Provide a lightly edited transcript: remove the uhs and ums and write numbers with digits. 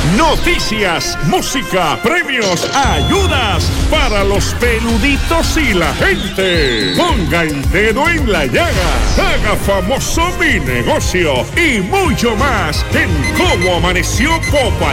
Noticias, música, premios, ayudas para los peluditos y la gente. Ponga el dedo en la llaga. Haga famoso mi negocio y mucho más en Cómo Amaneció Popa.